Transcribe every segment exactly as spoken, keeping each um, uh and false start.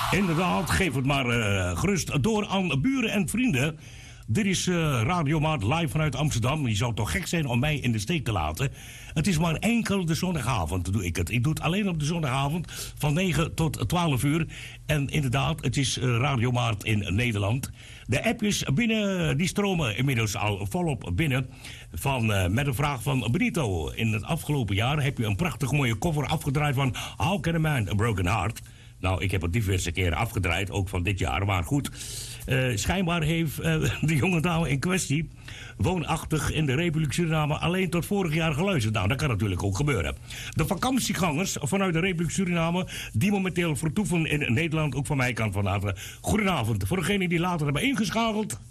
Inderdaad, geef het maar uh, gerust door aan buren en vrienden. Dit is uh, Radio Maart live vanuit Amsterdam. Je zou toch gek zijn om mij in de steek te laten. Het is maar enkel de zondagavond doe ik het. Ik doe het alleen op de zondagavond van negen tot twaalf uur. En inderdaad, het is uh, Radio Maart in Nederland. De appjes binnen, die stromen inmiddels al volop binnen. Van, uh, met een vraag van Benito. In het afgelopen jaar heb je een prachtig mooie cover afgedraaid van How Can a Man a Broken Heart? Nou, ik heb het diverse keren afgedraaid, ook van dit jaar. Maar goed, uh, schijnbaar heeft uh, de jonge dame in kwestie, woonachtig in de Republiek Suriname, alleen tot vorig jaar geluisterd. Nou, dat kan natuurlijk ook gebeuren. De vakantiegangers vanuit de Republiek Suriname, die momenteel vertoeven in Nederland, ook van mij kan van harte. Goedenavond. Voor degenen die later hebben ingeschakeld,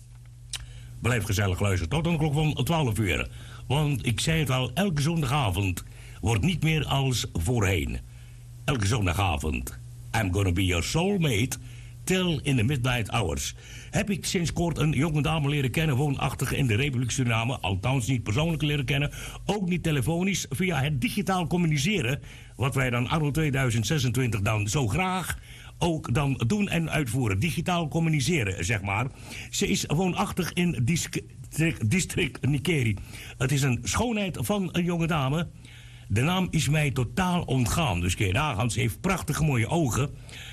blijf gezellig luisteren tot een klok van twaalf uur. Want ik zei het al, elke zondagavond wordt niet meer als voorheen. Elke zondagavond. I'm gonna be your soulmate till in the midnight hours. Heb ik sinds kort een jonge dame leren kennen, woonachtig in de Republiek Suriname. Althans niet persoonlijk leren kennen, ook niet telefonisch, via het digitaal communiceren. Wat wij dan anno tweeduizend zesentwintig dan zo graag ook dan doen en uitvoeren. Digitaal communiceren, zeg maar. Ze is woonachtig in district, district Nikeri. Het is een schoonheid van een jonge dame. De naam is mij totaal ontgaan. Dus keer nagaan, ze heeft prachtige mooie ogen.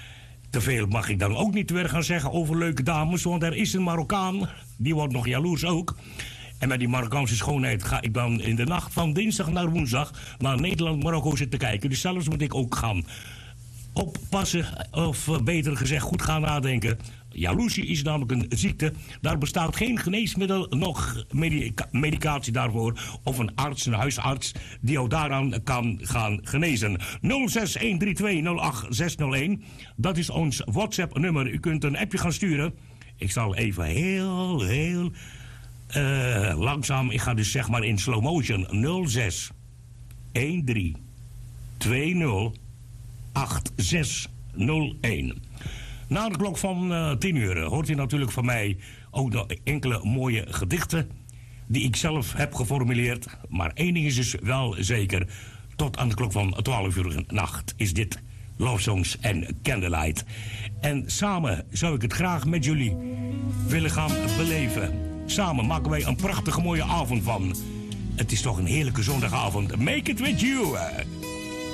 Te veel mag ik dan ook niet weer gaan zeggen over leuke dames. Want er is een Marokkaan, die wordt nog jaloers ook. En met die Marokkaanse schoonheid ga ik dan in de nacht van dinsdag naar woensdag naar Nederland-Marokko zitten kijken. Dus zelfs moet ik ook gaan oppassen, of beter gezegd goed gaan nadenken. Jaloezie is namelijk een ziekte. Daar bestaat geen geneesmiddel, nog medica- medicatie daarvoor. Of een arts, een huisarts, die jou daaraan kan gaan genezen. nul zes een drie twee nul acht zes nul een. Dat is ons WhatsApp-nummer. U kunt een appje gaan sturen. Ik zal even heel, heel uh, langzaam. Ik ga dus zeg maar in slow motion. nul zes een drie twee nul acht zes nul een. Na de klok van uh, tien uur hoort u natuurlijk van mij ook nog enkele mooie gedichten die ik zelf heb geformuleerd. Maar één ding is dus wel zeker. Tot aan de klok van twaalf uur nacht is dit Love Songs en Candlelight. En samen zou ik het graag met jullie willen gaan beleven. Samen maken wij een prachtige mooie avond van. Het is toch een heerlijke zondagavond. Make it with you.